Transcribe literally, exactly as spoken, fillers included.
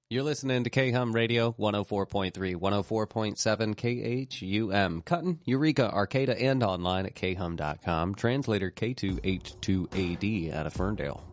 You're listening to K-Hum Radio, one oh four point three, one oh four point seven K H U M. Cutting, Eureka, Arcata, and online at K hum dot com. Translator K two H two A D out of Ferndale.